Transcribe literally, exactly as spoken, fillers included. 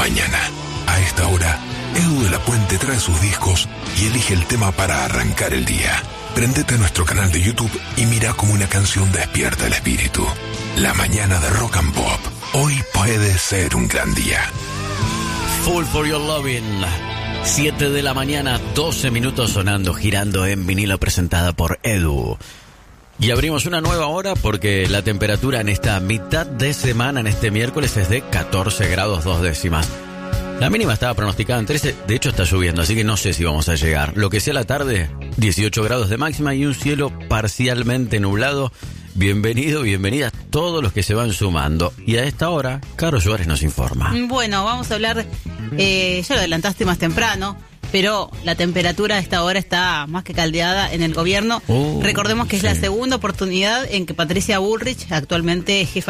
mañana. A esta hora, Edu de la Puente trae sus discos y elige el tema para arrancar el día. Prendete a nuestro canal de YouTube y mira cómo una canción despierta el espíritu. La mañana de Rock and Pop. Hoy puede ser un gran día. Full for Your Loving. siete de la mañana, doce minutos sonando, girando en vinilo, presentada por Edu. Y abrimos una nueva hora porque la temperatura en esta mitad de semana, en este miércoles, es de catorce grados dos décimas. La mínima estaba pronosticada en trece, de hecho está lloviendo, así que no sé si vamos a llegar. Lo que sea la tarde, dieciocho grados de máxima y un cielo parcialmente nublado. Bienvenido, bienvenidas todos los que se van sumando. Y a esta hora, Caro Suárez nos informa. Bueno, vamos a hablar, eh, ya lo adelantaste más temprano, pero la temperatura a esta hora está más que caldeada en el gobierno. Uh, Recordemos que sí. Es la segunda oportunidad en que Patricia Bullrich, actualmente jefa